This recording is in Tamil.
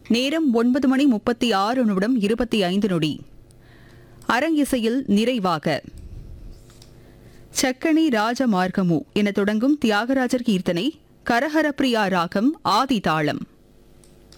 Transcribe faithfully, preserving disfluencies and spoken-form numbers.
நேரம் ஒன்பது மணி முப்பத்தி ஆறு நிமிடம் இருபத்தி ஐந்து நொடி. அரங்கிசையில் நிறைவாக சக்கணி ராஜமார்க்கமு என தொடங்கும் தியாகராஜர் கீர்த்தனை, கரஹரப்பிரியா ராகம், ஆதி தாளம்.